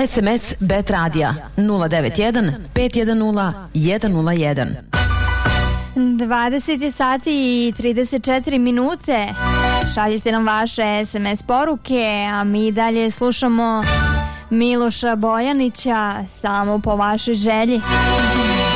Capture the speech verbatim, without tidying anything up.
S M S Bet Radija nula devet jedan pet jedan nula jedan nula jedan. dvadeset je sati i trideset četiri minute. Šaljite nam vaše S M S poruke, a mi dalje slušamo Miloša Bojanića, Samo po vašoj želji.